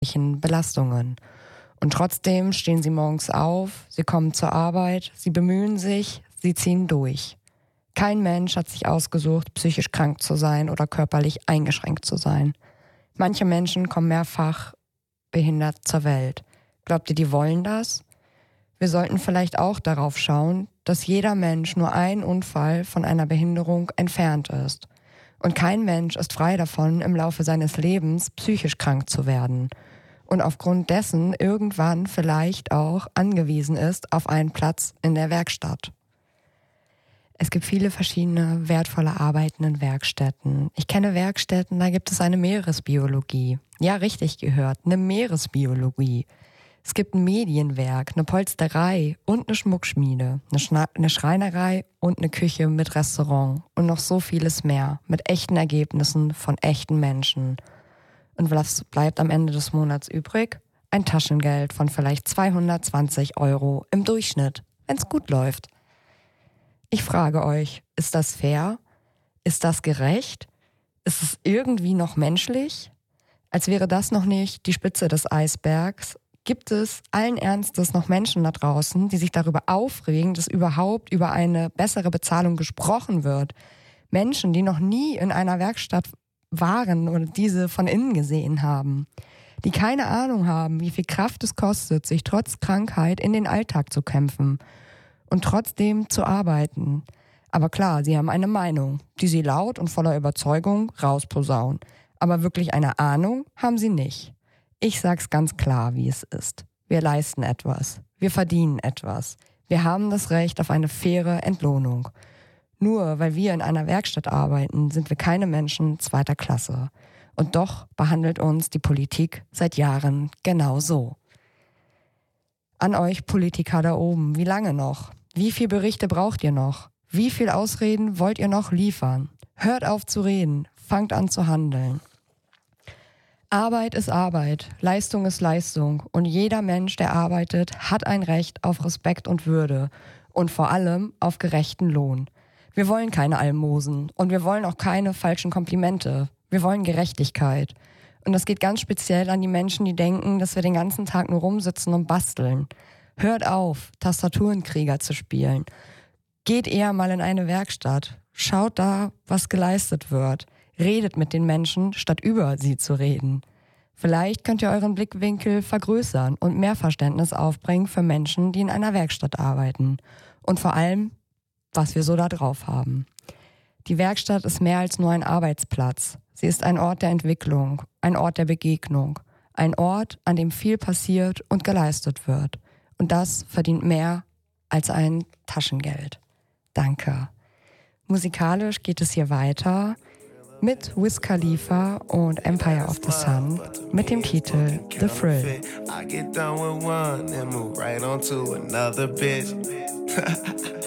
Belastungen. Und trotzdem stehen sie morgens auf, sie kommen zur Arbeit, sie bemühen sich, sie ziehen durch. Kein Mensch hat sich ausgesucht, psychisch krank zu sein oder körperlich eingeschränkt zu sein. Manche Menschen kommen mehrfach behindert zur Welt. Glaubt ihr, die wollen das? Wir sollten vielleicht auch darauf schauen, dass jeder Mensch nur ein Unfall von einer Behinderung entfernt ist. Und kein Mensch ist frei davon, im Laufe seines Lebens psychisch krank zu werden. Und aufgrund dessen irgendwann vielleicht auch angewiesen ist auf einen Platz in der Werkstatt. Es gibt viele verschiedene wertvolle Arbeiten in Werkstätten. Ich kenne Werkstätten, da gibt es eine Meeresbiologie. Ja, richtig gehört, eine Meeresbiologie. Es gibt ein Medienwerk, eine Polsterei und eine Schmuckschmiede, eine Schreinerei und eine Küche mit Restaurant und noch so vieles mehr, mit echten Ergebnissen von echten Menschen. Und was bleibt am Ende des Monats übrig? Ein Taschengeld von vielleicht 220 € im Durchschnitt, wenn es gut läuft. Ich frage euch, ist das fair? Ist das gerecht? Ist es irgendwie noch menschlich? Als wäre das noch nicht die Spitze des Eisbergs, gibt es allen Ernstes noch Menschen da draußen, die sich darüber aufregen, dass überhaupt über eine bessere Bezahlung gesprochen wird. Menschen, die noch nie in einer Werkstatt waren oder diese von innen gesehen haben. Die keine Ahnung haben, wie viel Kraft es kostet, sich trotz Krankheit in den Alltag zu kämpfen und trotzdem zu arbeiten. Aber klar, sie haben eine Meinung, die sie laut und voller Überzeugung rausposaunen. Aber wirklich eine Ahnung haben sie nicht. Ich sag's ganz klar, wie es ist. Wir leisten etwas. Wir verdienen etwas. Wir haben das Recht auf eine faire Entlohnung. Nur weil wir in einer Werkstatt arbeiten, sind wir keine Menschen zweiter Klasse. Und doch behandelt uns die Politik seit Jahren genau so. An euch Politiker da oben, wie lange noch? Wie viele Berichte braucht ihr noch? Wie viel Ausreden wollt ihr noch liefern? Hört auf zu reden, fangt an zu handeln. Arbeit ist Arbeit, Leistung ist Leistung und jeder Mensch, der arbeitet, hat ein Recht auf Respekt und Würde und vor allem auf gerechten Lohn. Wir wollen keine Almosen und wir wollen auch keine falschen Komplimente. Wir wollen Gerechtigkeit. Und das geht ganz speziell an die Menschen, die denken, dass wir den ganzen Tag nur rumsitzen und basteln. Hört auf, Tastaturenkrieger zu spielen. Geht eher mal in eine Werkstatt. Schaut da, was geleistet wird. Redet mit den Menschen, statt über sie zu reden. Vielleicht könnt ihr euren Blickwinkel vergrößern und mehr Verständnis aufbringen für Menschen, die in einer Werkstatt arbeiten. Und vor allem, was wir so da drauf haben. Die Werkstatt ist mehr als nur ein Arbeitsplatz. Sie ist ein Ort der Entwicklung, ein Ort der Begegnung, ein Ort, an dem viel passiert und geleistet wird. Und das verdient mehr als ein Taschengeld. Danke. Musikalisch geht es hier weiter mit Wiz Khalifa und Empire of the Sun mit dem Titel The Thrill. I get done with one and move right on to another bitch.